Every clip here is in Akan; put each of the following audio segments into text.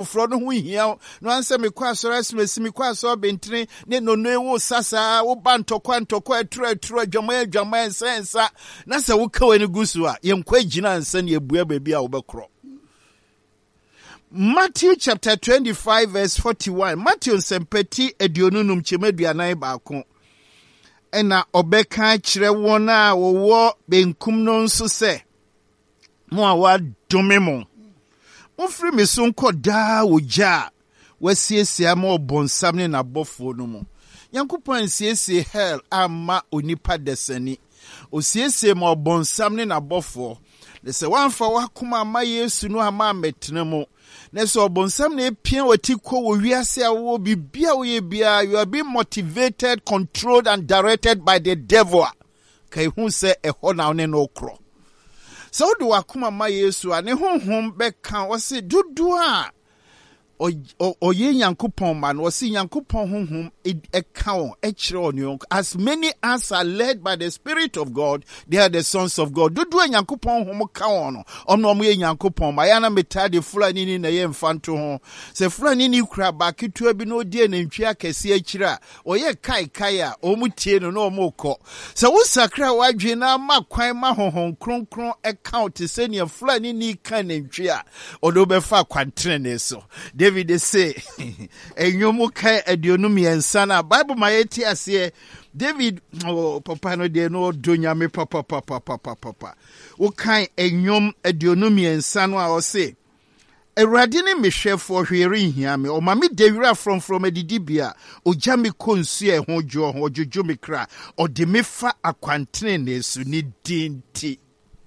foforo no ho hia no anse me kwa asore asmesi me kwa so bentene ne no wo sasa wo bantokwa aturo adwama sensa na se wo ka wani gusu a yenkwa gina ansa ne ebua baabi a wo bekro. Matthew chapter 25 verse 41. Matthew sempeti edionunum chemeduanan baako. Ena obeka kire won a wo benkum no nso se mo a wa dome mo. Mofri me so nko daa oja wasiesia ma obonsam ne na bofo no mo. Yankopon siesie hell ama onipa desani. Osiesie ma obonsam ne na bofo. Le se wanfa wakoma ama Yesu no ama metene mo. Neso obonsam ne pia watiko wo wiase awo bibia wo ye bia, you are being motivated, controlled and directed by the devil. Kai hu se eho na one no kro. So do wakoma ma Yesu ane honhom beka wo se dudu a oye Nyankopon man wo se Nyankopon honhom eka won ekire on. As many as are led by the Spirit of God, they are the sons of God. Dudu Nyankopon honhom ka won no mo ye Nyankopon ma ya na metade fulani ni na ye mfanto ho se fulani ni kura ba ketua bi no die na ntwi akese akire a oye kai a omutie no no mokọ se wo sakra wadwe na ma kwan ma honhom kronkron account se ne fulani ni kan ntwi a odo be fa kwantre ne so. David say enyomu kai adionum yensa na Bible ma yeti ase David papa no de no donya me papa wo kan enyom adionum yensa no a o say Erade ne mehwefo hwere hia me o ma me dewira from adidibia o gya me konsu e ho jojo me kra o de me fa akwantene ne su ni dinti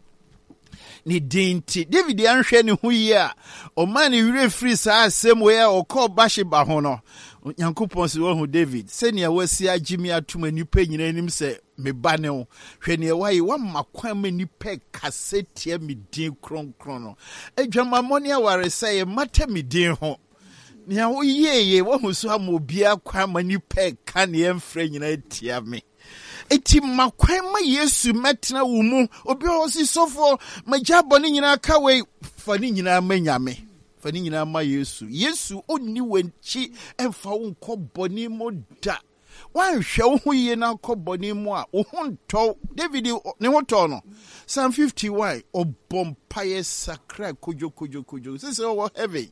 David anhwe ne ho yi a o man wire free sa asem we o call Bathsheba ho no Nyankopon se wo hu David se ne wasi agimi atuma nipa nyina anim se me ba ne wo hwe ne wayi wa makwan ma nipa kasete me din kronkron no adwamamone aware se ye mata me din ho ne wo yeye wo hu so am obi akwa ma nipa ka ne emfra nyina tia me eti makwan ma Yesu metna wo mu obi o si sofo majabo ne nyina ka we fa ne nyina manyame fa ne nyina ma Yesu onni wanchi emfa wo nkoboni mo da wan hwe wo hu ye na nkoboni mo a wo hu nto David ne ho to no Psalm 51 obompaye sakra kojo sese wo heaven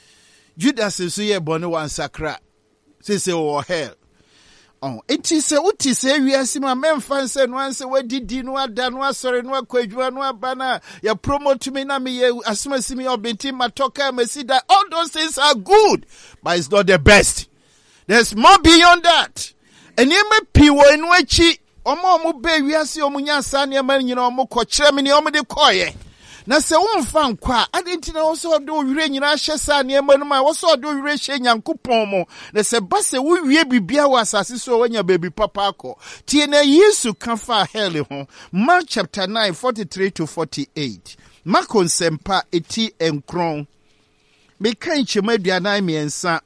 Judas so ye bone wan sakra sese wo hell. Oh, it is a uti say we are sima memfan se no anse wadidi no ada no asore no akwadwua no abana ya promote me na me asuma simi obenti matoka mesida. All those things are good, but it's not the best. There's more beyond that. And you may piwo enu achi omo be wiase omunya sa ne ma nyina omo ko kire me ne omo de koye. Na se wonfa nkwa adenti na woso do wire nyina hye sa ne ma no ma woso do wire hye Nyankopon mo na se ba se wo wie bibia wa asase so wanya baby papa akọ tie na Yesu kan fa hell ho. Mark chapter 9 43 to 48. Mark sempa eti enkron me kan chemaduanan miensa.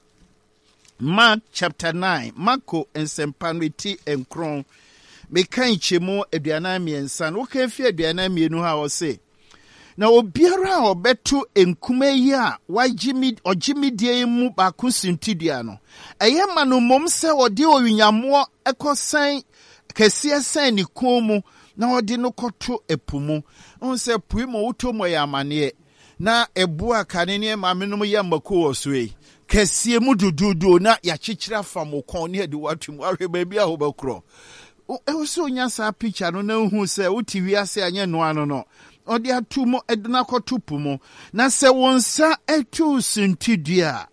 Mark chapter 9 Marko ensempa eti enkron me kan chemo aduanan miensa no kan fi aduanan mienu ha wo se na obiara obetu enkume yi a wajimi die mu ba kusintidia no eyema no mom se ode owinyamo ekosan kese san ni komu na ode no koto epumu on se puimo utomo ya amane na ebu akane ne mamenom ya mako osoi kese mu dududu na ya chichira fam kon ne de watum ahwe baabi a hobakro e so nya sa picture no na hu se uti wiase anye no ano no odi atumo eduna kotupumo na se wonsa etu sintidia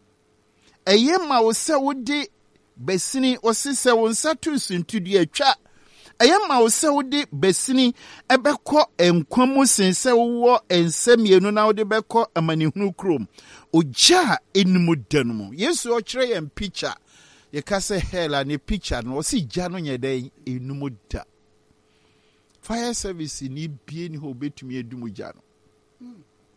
eyema wo se wodi besini osise wonsa tu sintidia twa eyema wo se wodi besini ebekọ enkwamu sense wo ensamienu na wodi bekọ amanihunu krom oja enimu danumu Yesu o kire yem picture ye ka se hela ne picture no osi ja no nyede enimu da fire service ni bie ni ho betumi edumuja no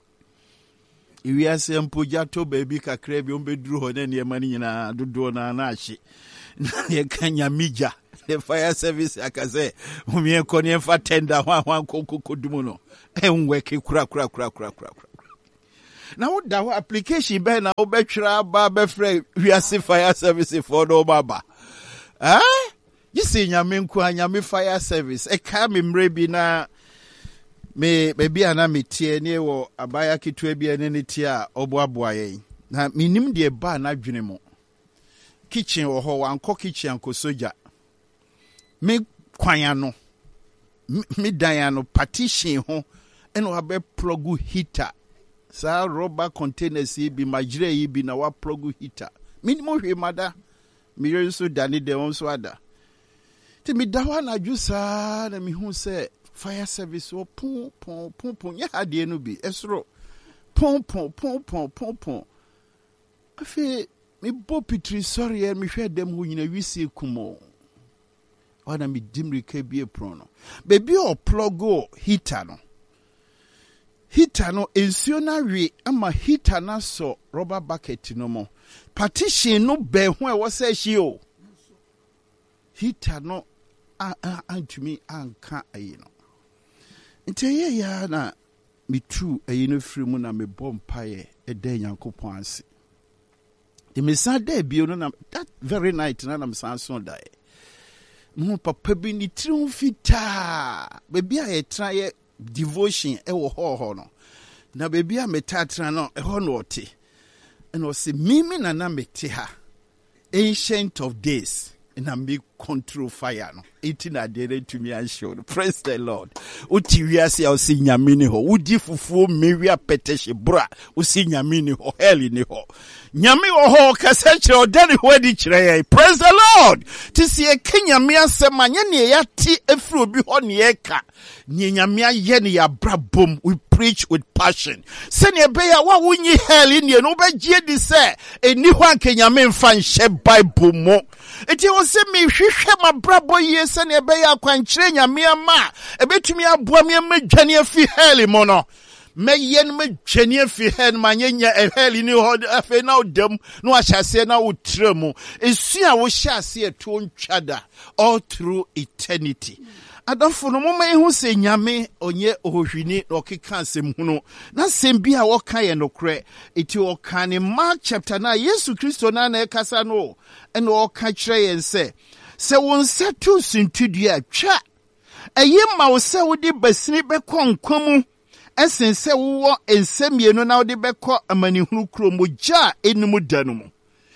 iwi asempo jato baby kakra bi ombeduru ho na ne mani nyina dodo na ahye ye kanya mija the fire service akaze umie koni fa tender hwan kokodumu no enwe ke kura Now what that application be na obetwira ba be free wiase fire service for no baba. You see nyame nkwa nyame fire service e ka me mre bi na me baby ana metie ne wo abaya kitwa bi ene ne tie a oboaboa yen na minim de ba na dwene mo kitchen wo ho wanko kitchen anko soja me kwanya no me dan no partition ho eno abe plug heater sa rubber containers bi magire yi bi na wa plug heater minimo hwe mada me yeso dane de won so ada ti me da wa na dwusa na me hu se fire service o pon ya ade no bi esro pon afi me bo pitri sorry me hwe dem ho nyina wisi kumo wana mi dimri ke bi prono baby o plug heater no ensuo na wi ama heater na so rubber bucket no mo partition no be ho e wo se hie o heater no antumi anka ayi no nti ya na me tu ayi no free mu na me bompaye e da Nyankopon ase the mesada bi no na that very night na me sanso die mo papa bi ni triun fita baby a yetra ye devotion e wo ho no na baby a metatra no e ho no ote and was mimi na mete ha ancient of days and I make control fire no eating a day to me and show praise the Lord uti wiase o si nyame ho udi fufuo mewia peteshe bra o si nyame ho heli ni ho nyame ho kasa kire o dani ho adi kire praise the Lord ti si e kenyame asema nya ne ya ti efri obi ho ne ye ka ne nyame aye ne ya brabom we preach with passion sene ebe ya wa wunyi heli ne no be gie di se eni ho anke nyame mfa nhye bible mo eti o se me hwehwe mabrabo ye sene ebe ya kwankyere nyame ama ebetumi aboa me madwane afi heli mo no meyen madwane afi heli manyenya heli ni ho afi na odam no ahyase na utremu esu a wo hyase eto ntwada all through eternity adafo no moma ehu se nyame onye ohwini na okeka asem hunu na sem bi a woka ye nokre eti woka ne Mark chapter 9 Yesu Kristo na ekasa no ene woka kire yen se won setu sintudua twa eyema wo se wo de basini bekọ nkwamu esen se wo ensemienu na wo de bekọ amanihunu kromoja enum danum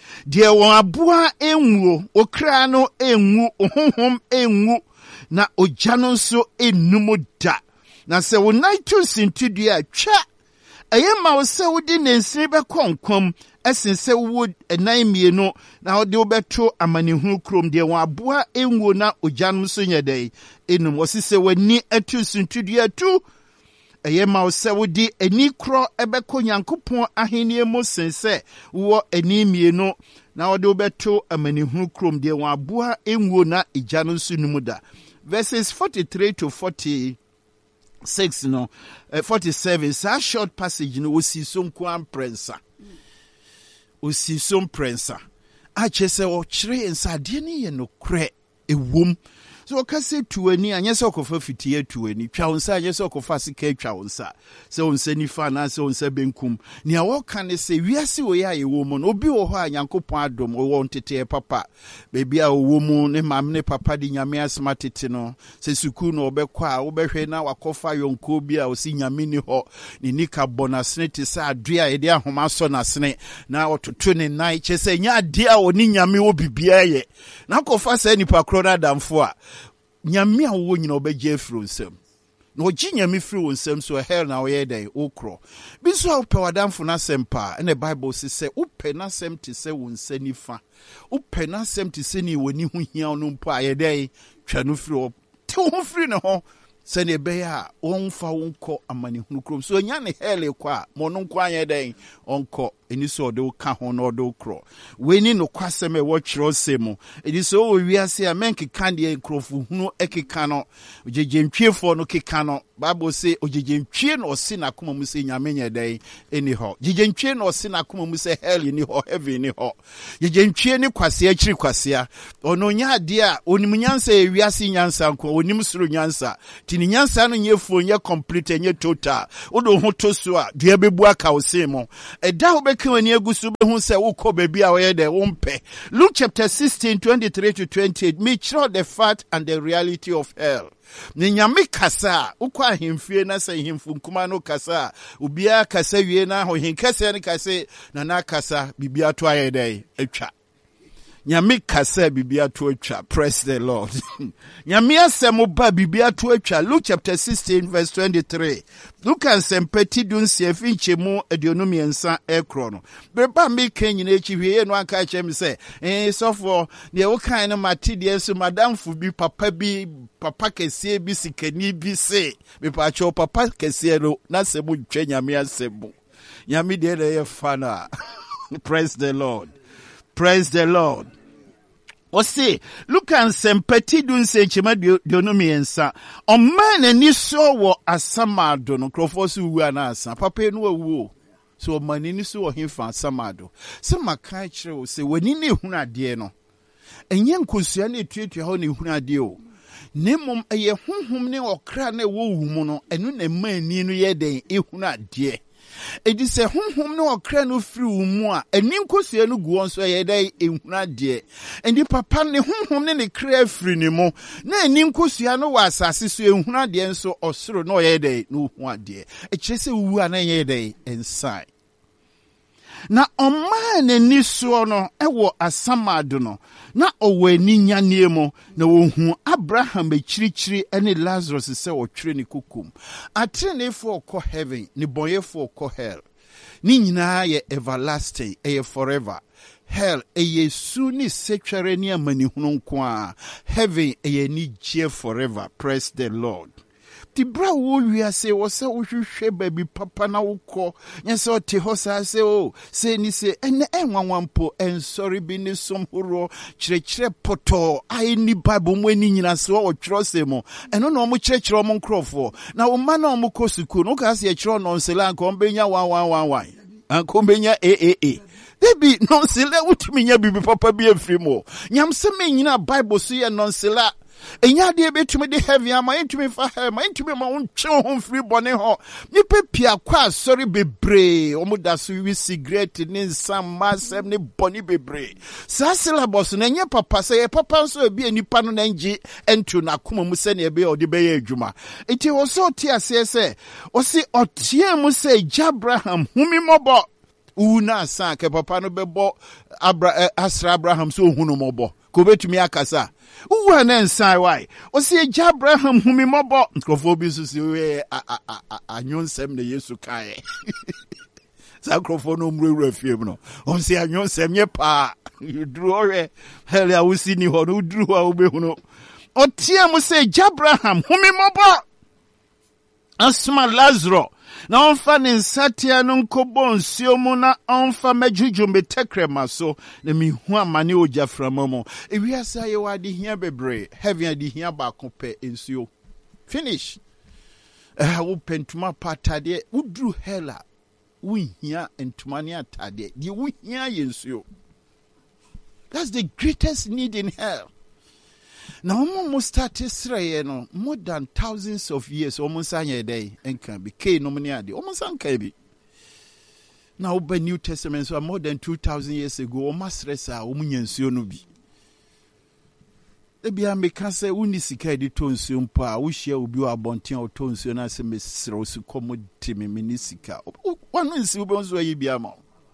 de won aboa enwuo okra no enwu ohonhom enwu na ojano nso enum da na se wo naitu sintudua twa eyema wo se wo de nensini bekọ nkwam esen se wo enan mienu na wo de obeto amanihunu krom de won aboa enwuo na ojano nso nyedai enum osise wani atu sintudua tu eyema wo se wo de ani kro ebekọ Nyankopon ahenie mu sense wo ani mienu na wo de obeto amanihunu krom de won aboa enwuo na ejano nso num da verses 43 to 46 no 47 sa short passage no osiso nkwan prensa osiso prensa a chese o kire ensade ne ye no kre ewom so okase tuani anyese okofa fitie tuani twa onsa anyese okofa sika twa onsa se onsa nifa na se onsa benkum ni a woka ne se wiase wo ya yewom no obi wo ho a Nyankopon adom wo ntete papa bebi a wo mu ne mam ne papa di nyame asmatete no se suku no obekwa a wobehwe na wakofa yonko bi a osi nyame ni ho ni nika bonasne te sa adua ede ahoma so nasne na ototo ne nai chese nya ade a oni nyame wo bibia ye na kofa se nipa krona damfo a nyame a wo nyina obegye afro nsem na ogi nyame firi wo nsem so hell na wo ye den okro bi so ope wadamfo na sempa na bible se ope na sem te se wo nsanifa ope na sem te se ni woni hu hia no mpo aye den twa no firi te wo firi ne ho se ne be ya won fa won kọ amani hunu krom so nya ne hell kwa mo no nkwa aye den onko eni so de ka ho no de kro we ni no kwasem e wo kyerɛ semu edi so o wiase a men keka de nkrofo hunu ekeka no jejentwiefo no keka no Bible say ojejentwie no si na koma mu se nyame nye dai eni ho jejentwie no si na koma mu se hell ni ho heaven ni ho jejentwie ni kwase akiri kwase ono nya ade a onim nyansa e wiase nyansa nko onim suru nyansa ti ni nyansa no nyefo nye complete nye total odo ho to so a dua bebu aka wo se mo eda wo beka wani agusu be hu se wo kɔ baby a wo ye de wo mpe Luke chapter 16:23 to 28 me show the fact and the reality of hell. Ni nyame kasa ukwa himfie na se himfu nkuma no kasa ubia kasa wie na ho hinkase ne kase na kasa bibia to ayedai atwa nyame kasa bibia to atwa. Praise the Lord. Nyame asem ba bibia to atwa. Luke chapter 16:23 Luke ansempati dun se finchemu aduonum yensa ekro no beba me kanyina echi hwie no aka chem se sofo ne wo kan no matide so madamfo bi papa kese bi sikani bi se me pa cho papa kese no na se mu twa nyame asem nyame de ye fana. Praise the Lord. Praise the Lord. Ose look and sempati dun se chema dionum yensa o man ani so wo asamado no krofosu wu anasa papa no awu so o man ani so wo himfa asamado se maka kire o se wani ne hunu ade no enye nkosua na etuatua ho ne hunu ade o nemom eye honhom ne okra na wo wu mu no enu na mani no ye den ehunu ade edi se honhom ne okra no firi wo mu a eni nkosua no gu won so ye dai ehuna de endi papa ne honhom ne kra firi ne mu na eni nkosua no wa asase so ehuna de nso osoro no ye dai no hu ade e kire se wu a na ye dai inside na omane ni so no ewo asamado no na owani nyane mu na wohu Abraham ekirikyiri ene Lazarus se wotwere ne kukum atrenefo ko heaven ni boyefo ko hell ni nyina ye everlasting ye forever hell ye su ni setwere ni amani hunu nko a heaven ye ni je forever. Praise the Lord. Tibra wo wiase wo se wo hwehwe baby papa na wo kɔ nyese o te ho sa se o se ni se ene enwanwampo ensori bi ni somhoro kyerɛkyerɛ poto ai ni bible mo ani nyina se wo twero se mo eno na mo kyerɛkyerɛ mo nkrofo na wo ma na mo kɔ suku no ka se kyerɛ no nsela nko benya 1111 anko benya debi nonsela wutumi nya bibi papa bi afiri mo nyam se me nyina bible so ye nonsela enya de betumi de heavy ama entumi fa he ma entumi ma wonche ho free bone ho nipa pia kwa sorry bebre omuda so wi cigarette ni nsam masem ni bone bebre sa syllabus na nya papa se papa so bi enipa no nji entu na koma mu se na ebe odi be ye adwuma enti wo so ti ase se o si otie mu se Abraham humi mobo una sa ke papa no bebo Asra Abraham so hunu mobo ko betumi akasa uwa na nsai why o se Abraham humi mobo nkrofo bi so se we anyonsem na Yesu kai sa nkrofo no mrewura fiem no o se anyonsem nye pa duru ore hell ya wusi ni ho no duru a obehunu o tie mu se Abraham humi mobo asma Lazarus na onfa ne nsatia no nkobo nsio mu na onfa majuju metekrema so na mihu amane ojaframa ewiasa ye wade hia bebre heaven ade hia ba kope nsio finish wo pentuma patade udru hela wo hia entuma ne atade de wo hia ye nsio. That's the greatest need in hell. Now, almost started no more than thousands of years. Almost a day and can be K nominati. Almost uncabi. Now, by New Testament, so more than 2,000 years ago, almost resa umunian sionubi. The Biamika say, Unisika di tonsium pa, we share ubu abontin or tonsion as a miss Rosu commodity minisika. One is Ubons where you be among.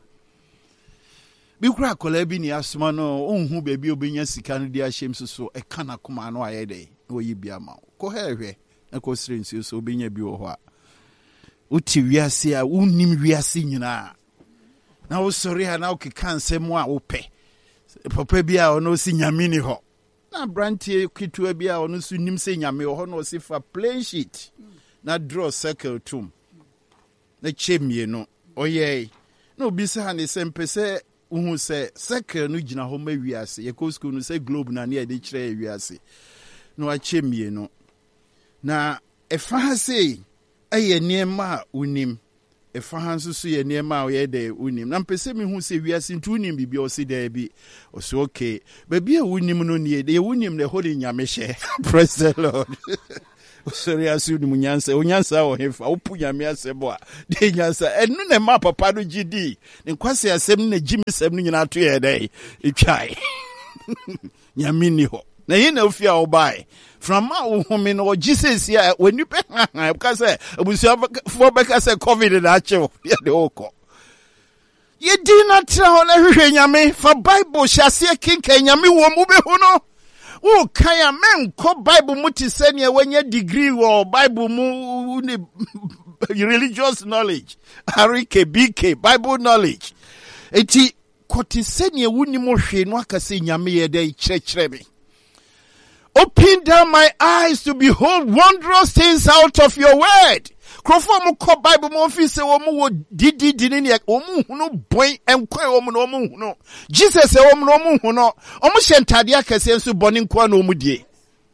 Bikura kolebi ni asuma no onhu bebi obenya sika no dia hyem so e kana kuma no ayede oyi bia ma ko hehwe e ko srensi so obenya bi wo ho a uti wiase a unnim wiase nyina na wo sori ha na o keka nsem a wo pe papa bi a ono si nyame ni ho na brantie kitua bi a ono so nim se nyame ho no si fa plain sheet na draw circle tum na chemie no oye no bisa ne sempese uhu se circle no gina ho ma wiase ye ko school no se globe na ne de kire wiase no achemie no na efa ha sei eye niema unim efa ha nso so ye niema ye de unim na mpese me hu se wiase ntu unim bibia o se da bi o so okay ba bia unim no ne de unim ne ho de nyame hye praise the Lord. Sorry, asu ni munyansa onyansa wo hefa opu nyame asebo a de nyansa enu ne ma papa no gidi ne kwase asem na gimi sem no nyina to ye dai etwai nyame ni ho na yi na ofia wo bai from ma wo home no Jesus ya when you because abusia for beka say covid na achew ya de okọ ye di na tra ho na hwehwe nyame for bible hyase kinka nyame wo mu be hu no. Oh, kaya men ko Bible muti senya wenye degree or Bible mu religious knowledge. Arike BK Bible knowledge. Eti koti senya wuni mo hwe no akase nyame ye dey kyerɛkyerɛ me. Open down my eyes to behold wondrous things out of your word. Krofo mo ko Bible mo fi se wo mo wo didi ni o mo hunu boy enkwa wo mo no mo hunu Jesus e wo mo no mo hunu o mo hyentade akase nso boni nkwa no mo die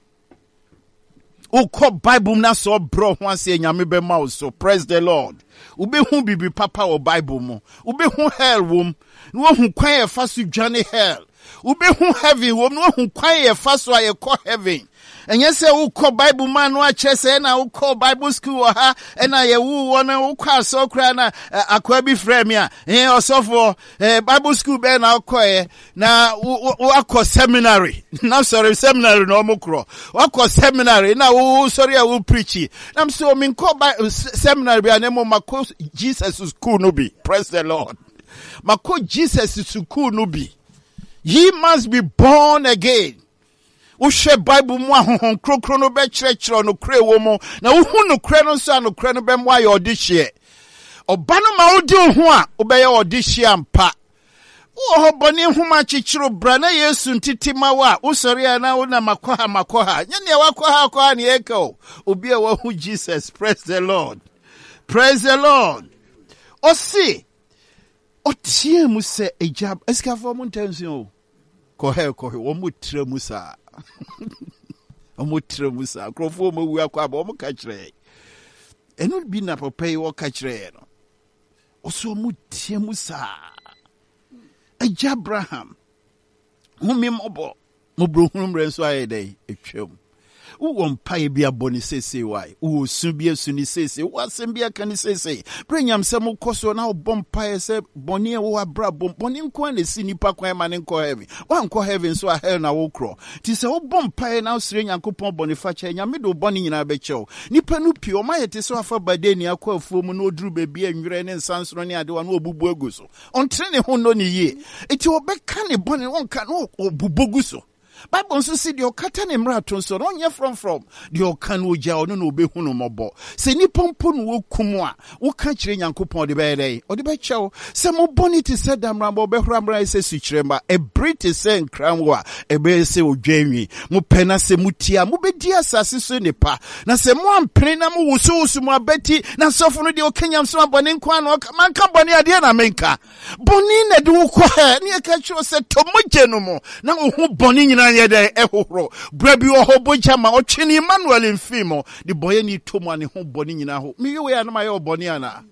o ko Bible na so bro ho ase nyame be ma so praise the Lord ube hu bibi papa wo Bible mo ube hu hell wom no hu kwan e fa so dwane hell ube hu heaven wom no hu kwan e fa so ayekọ heaven. And yes, I will call Bible man, watch us, and I will call Bible school, and I will want to call so crana, a quabi fremia, and also for Bible school, ben, I'll call now, what call seminary. Now, sorry, seminary, no more crow. What call seminary? Now, sorry, I will preach it. I'm so mean, call by seminary, and then my course, Jesus is cool, no be. Praise the Lord. My coach, Jesus is cool, no be. Ye must be born again. Ushe Bible mu ahon krokro no be kyerɛkyerɛ no kre wo mu na wo hu no kre no so no kre no be mu aye odihye oba no ma odi ho a obeye odihye ampa wo ho boni huma kyikyiro bra na Yesu ntiti mawa usori na wo na makoha nya ne wakoha ne eko obi a wo hu Jesus. Praise the Lord, praise the Lord. Osi otie mu se ejab eskafo mu ntansu kohe wo mu tre mu sa omotre musa krofo mo wu akwa ba o mo ka kire enu bi na papa yi wo ka kire no oso mo tie musa Abraham humi mobo mo bro hunumre nso aye dai etwam wo mpae bi aboni sese wai wo su bi asu ni sese wo asem bi aka ni sese brenyam se mo koso na wo mpae se boni e wo abra boni nko na si nipa kwan ma ne nko heaven wa nko heaven so a hell na wo kro ti se wo mpae na sire nyankopon boni fa che nyame do boni nyina be chew nipa no pi o ma yete so afa bade ni akwa afuo mu na oduru bebi anwere ne nsansoro ne ade wa na obubu aguso ontre ne ho no ne ye eti obeka ne boni won ka no obubu aguso Bible nso si de okata ne mrato nso no nye from de okan oja ono no obehunu mobo se ni pompo no wokum a wo ka kire nyankopon de be dey o de be chew se mo bonity se damra bo behura mra se sukremba e briti se nkranwo a e be se odwanwi mo pena se mutia mo be di asase so nipa na se mo ampene na mo wusu mo abeti na sofo no de okanyam so abone nkwa no man ka bone ade na menka boni na de wo kwa ne e ka kire se tomoje no mo na wo hu boni nyina yede ehoro brabi wo hoboja ma otwini Emmanuel mfimo di boye ni tomu ane ho boni nyina ho mi we ya na ma ye oboni ana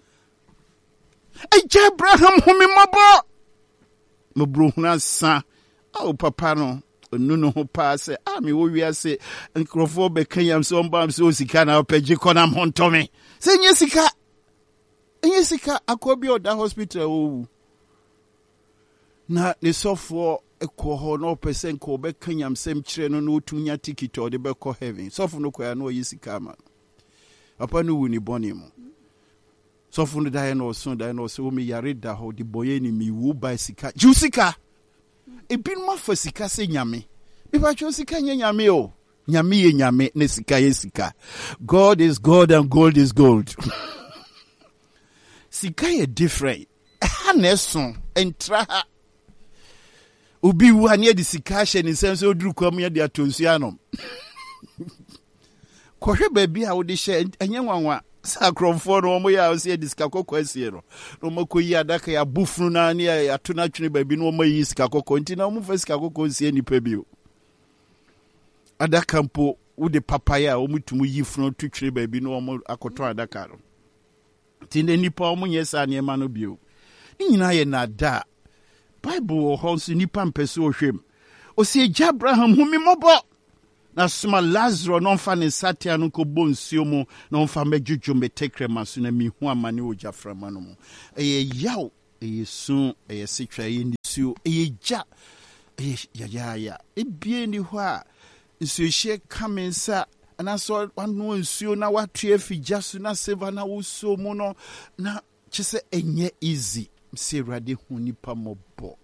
Abraham humi mabo mo bro huna sa o papa no onu ho pa se mi wo wi ase nkrofo be kanyam so mbam so sika na opagi konam hontomi se nye sika akobi oda hospital o na ne sofo ekoho no percent ko be kanyam sem kire no no tunya ticket o de be ko heaven sofo no koya no yisika ma papa no wuni boni mo sofo no dai no so mi yare da ho di boye ni mi wu ba sika jusika ebin ma fa sika se nyame bi ba cho sika nyame o nyame ye nyame ne sika ye sika. God is God and gold is gold. Sika ye different ha na so entra ha Ubi wu ane di sika hye ni sense oduru kwam ye di atonsu anom. Kohwe baabi a wo de hye enye nwanwa Sacromphone, Omoya, say this Kakoko, no Mokoya Daka, Bufruna, Atunachuni, baby, no more is Kako, continue, Mufes Kako, see any pebble. Adakampo, with the papaya, Omutumu, Yifron, Tuchri, baby, no more Akotra Dakar. Tinde nipa omo yesa ne ma no bio ni nyina ye na da Bible ho nipa mpese ohwem o se Abraham humi mobo na soma Lazarus no fa ne satia no ko bonsuo mu no fa medwudwo metekrema so na mihu amane ojaframa no mu yaw sun sitwa nisuo ja ya ebie ni ho a nsuhye kamensa na so wanu nsuo na watue figya so na seva na wuso mu no na kyese enye easy mse rade hu nipa mobo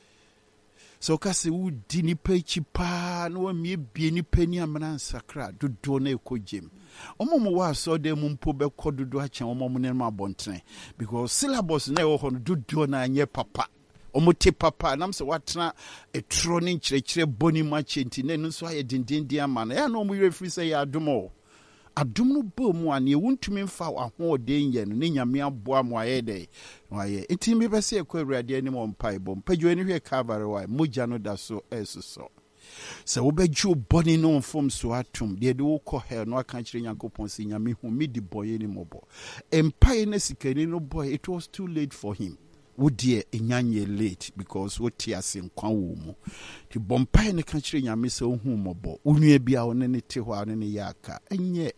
so kase wudi nipa chipa na wamie bie nipa ni amana nsakra dodo na ekogem omomo wa so de mu mpo be kododo achen omomo ne ma bontene because syllabus na wo ho dodo na anye papa omote papa nam se watena etro ne nkyerɛkyerɛ boni ma chenti ne nso aye dindindi ama na ya no mu refri se ya adomo no bo mu ane wuntumi mfa ahoɔden yɛ no ne nyame aboa mo ayɛ dɛ ayɛ enti me bɛsɛ ekɔ awurade ani mo mpa ibom padwo ani hwɛ Calvary wa mogya no da so ɛsoso sɛ wobɛgye bɔne no mfom so atom deɛ de wokɔ hell no aka kyerɛ Nyankopɔn sɛ nyame hu me di bɔyɛ ni mɔbɔ empae na sikani no boy it was too late for him wodie enyanye late because woti ase nkwa wo mu ti bompai ne ka kire nyame se ohu mobo onua bia wo ne te ho ane ne yaka enye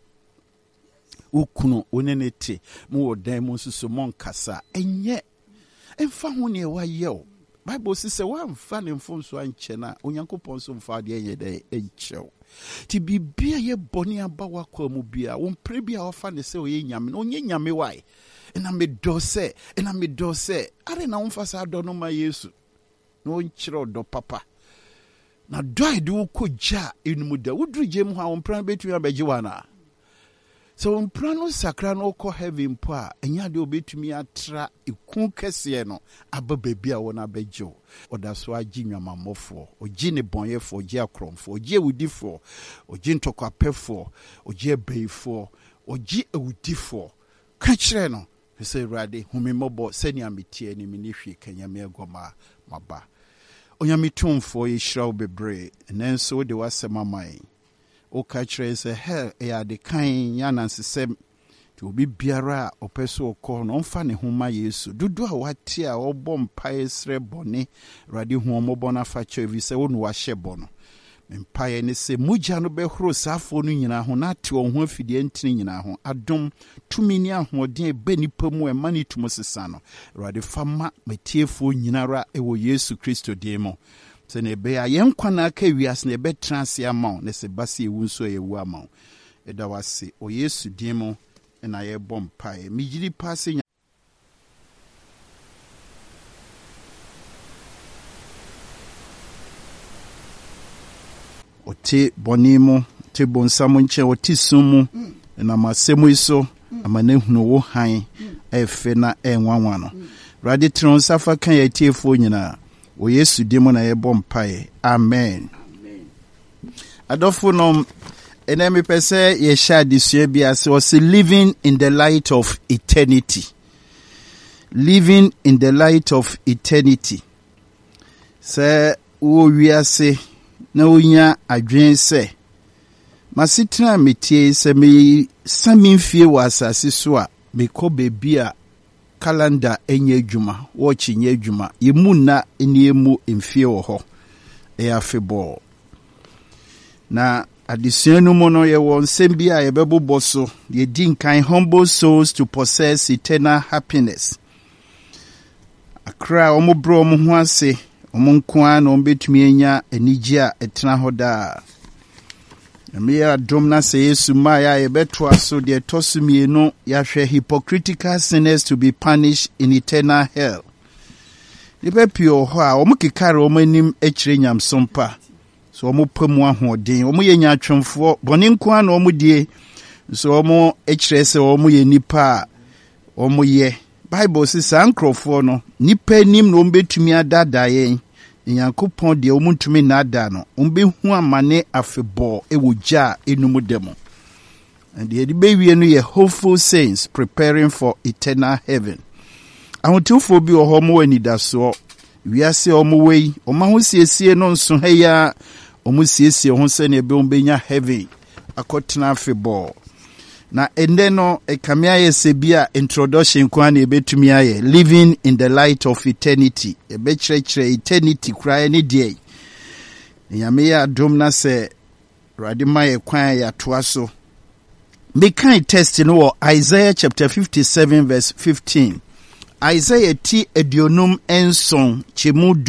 ukunu one ne te mu wodan mu susu monkasa enye emfa ho ne wa yew Bible says wa mfa ne mfom so anche na Onyankopɔn so mfa de enye de enchew ti bibia ye boni aba wakwa mu bia wo mpre bia ofa ne se oye nyame no onye nyame wai ena me dose are na umfasa do no ma Yesu no nkyere do papa na do ide wo koja enum da wudru gem ha ompran betu abegye wana so ompran no sakra no ko heaven po a enya de obetumi atra ekun kese no aba baabi a wona abegye oda so agi nwamamofo ogi ne bonyefo ogi akromfo ogi ewudifo ogi ntokwapefo ogi ebeifo ogi ewudifo ka kire no se rade humimobo seni ametie ni minihwi kanyame agoma maba onyamitumfo yishraw bebre nenso de wasema mai o ka kire se hell ya de kan yana nsesem ti obi biara opeso okọ no mfa ne homa Yesu dudu a wate a obọ mpae sre bone rade hu omobo na fa chevi se wonu wa hyebo no mpae ne se mugya no behoro safo no nyina ho na te wo ho afidie ntini nyina ho adom tumini ahoden ebe nipa mu e mani tumo sesa no rade fama metiefo nyinara ewo Yesu Kristo demo se ne be ya yenkwa na aka wiase ne be transe ama ne se base ewu nso ewu ama eda wase o Yesu demo na ye bom mpae migiri pase ote bonimo te bonsamu nche oti sumu na masemu iso amane hunu wo han efe na enwanwa no radi tron safa kan ya tiefo nyina o Yesu dimo na ye bompae amen adofo no enemi pese ye sha disue bia se was living in the light of eternity se wo wiase na onya adwen se masitra metie se me samimfie wa asase so a mekɔ bebi a calendar enye adwuma watch nye adwuma yemu na eniemu emfie wo hɔ afebɔ na adisuanu mu no ye won sembi a yebɛbobɔ so ye din kan humble souls to possess eternal happiness akra omobro omo ho ase omunkoa na ombetumi enya anigye a etena hoda Emia domna se Yesu maya yebeto aso de tosumienu yahwe hypocritical sinners to be punished in eternal hell. Libepio ho a omukikare omanim ekire nyamsompa. So omu pemu ahoden omu ye nyatwemfo bone nkoa na omu die so omu ekire se omu ye nipa omu ye Bible says ankrofo no nipa nim no ombetumi adada yen Nyankopɔn de omuntumi na ada no umbe hu amane afebɔ ewogya enum demo And the baby no ye hopeful saints preparing for eternal heaven. I want to for be a homo any daso. We are say omo way, oma ho siesie no nso ha ya, omo siesie ho se ne be ombenya heaven. Akotena feball. Na ende no ekamia ye sebia introduction kwa na ebetumi aye living in the light of eternity. Ebechire eternity kra ne die. Nyame ya dom na se radima ye kwan ya toaso. Me kind test in Isaiah chapter 57 verse 15. Isaiah ti edionum enson chemu